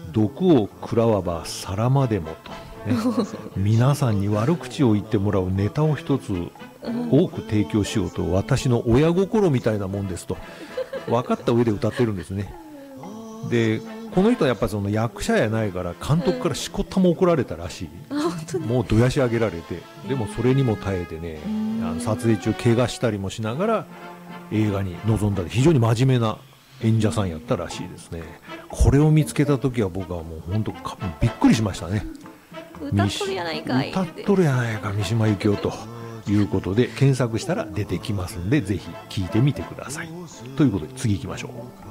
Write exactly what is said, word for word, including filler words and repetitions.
毒を食らわば皿までもと、ね、皆さんに悪口を言ってもらうネタを一つ多く提供しようと私の親心みたいなもんですと分かった上で歌ってるんですね。でこの人はやっぱりその役者やないから監督からしこったも怒られたらしい、もうどやし上げられて、でもそれにも耐えてね、あの撮影中怪我したりもしながら映画に臨んだり、非常に真面目な演者さんやったらしいですね。これを見つけた時は僕はもう本当びっくりしましたね。 歌っとるやないかい歌っとるやないか三島由紀夫ということで検索したら出てきますんで、ぜひ聞いてみてください。ということで次行きましょう。